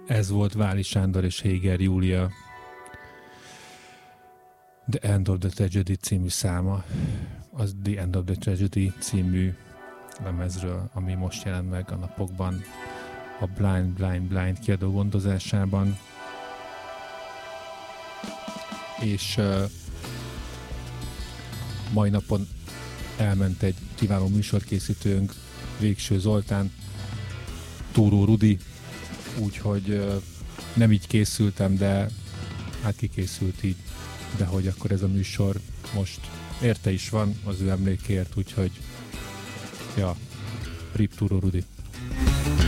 Ez volt Váli Sándor és Héger Júlia The End of the Tragedy című száma, az The End of the Tragedy című lemezről, ami most jelent meg a napokban a Blind Blind Blind kiadó gondozásában. És mai napon elment egy kiváló műsorkészítőnk, Végső Zoltán, Túró Rudi, úgyhogy nem így készültem, de hát kikészült így, de hogy akkor ez a műsor most érte is van az ő emlékért, úgyhogy ja, RIP Túró Rudi.